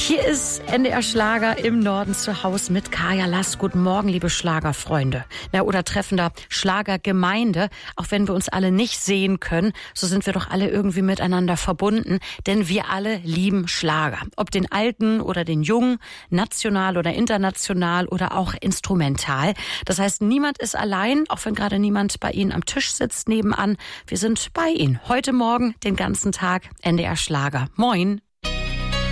Hier ist NDR Schlager im Norden zu Hause mit Kaya Lass. Guten Morgen, liebe Schlagerfreunde. Oder treffender Schlagergemeinde. Auch wenn wir uns alle nicht sehen können, so sind wir doch alle irgendwie miteinander verbunden. Denn wir alle lieben Schlager. Ob den alten oder den jungen, national oder international oder auch instrumental. Das heißt, niemand ist allein, auch wenn gerade niemand bei Ihnen am Tisch sitzt nebenan. Wir sind bei Ihnen. Heute Morgen den ganzen Tag NDR Schlager. Moin.